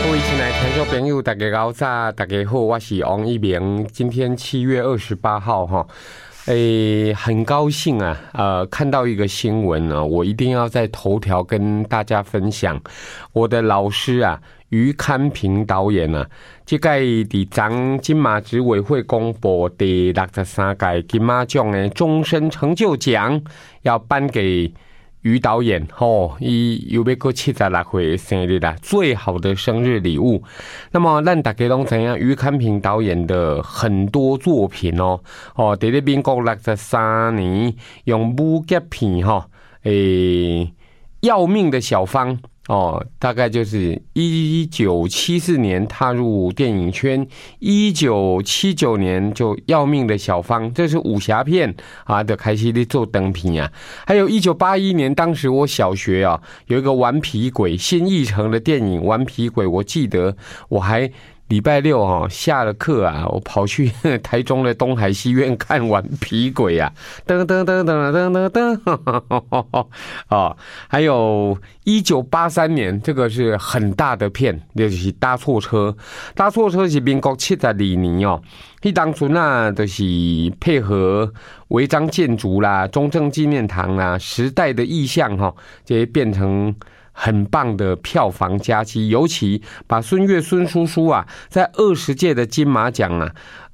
各位亲爱的听众朋友，大家好，大家好，我是王一鸣。今天7月28号哈，很高兴啊，看到一个新闻呢，我一定要在头条跟大家分享。我的老师啊，余堪平导演啊，这届伫昨金马执委会公布第63届金马奖的终身成就奖，要颁给余导演又要过76岁生日啦，最好的生日礼物。那么咱大家都知道余堪平导演的很多作品在民国63年用武侠片要命的小芳大概就是1974年踏入电影圈，1979年就要命的小芳，这是武侠片的开始在做灯片啊。还有1981年，当时我小学有一个顽皮鬼新艺城的电影《顽皮鬼》，我记得我还礼拜六下了课我跑去台中的东海戏院看《顽皮鬼》啊，噔噔噔噔噔噔噔还有1983年，这个是很大的片，就是搭错车。搭错车是民国72年那当初就是配合违章建筑啦、中正纪念堂啦、时代的意象这些变成很棒的票房佳绩，尤其把孙越孙叔叔在20届的金马奖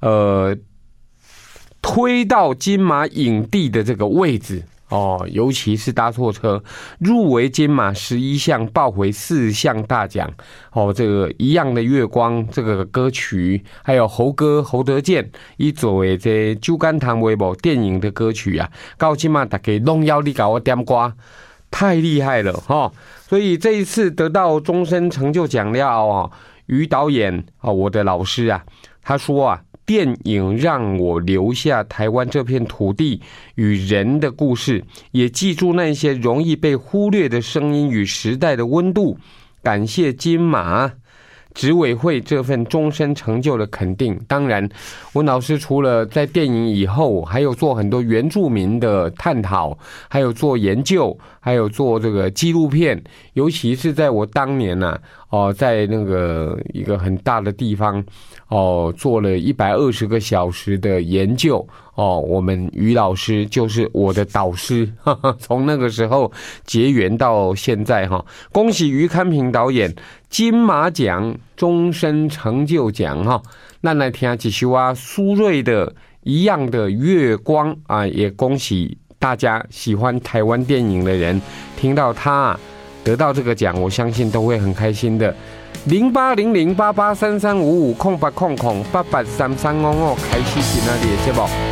推到金马影帝的这个位置尤其是搭错车，入围金马11项，抱回4项大奖这个一样的月光这个歌曲，还有侯哥侯德健以作为这酒干倘卖无电影的歌曲到金马大家拢要你给我点歌，太厉害了所以这一次得到终身成就奖了余导演我的老师他说电影让我留下台湾这片土地与人的故事，也记住那些容易被忽略的声音与时代的温度。感谢金马执委会这份终身成就的肯定。当然温老师除了在电影以后，还有做很多原住民的探讨，还有做研究，还有做这个纪录片，尤其是在我当年在那个一个很大的地方做了120个小时的研究我们余老师就是我的导师从那个时候结缘到现在恭喜余堪平导演金马奖终身成就奖那来听几首苏芮的一样的月光也恭喜大家喜欢台湾电影的人听到他得到这个奖，我相信都会很开心的。0800883355 0800883355开始今天的节目。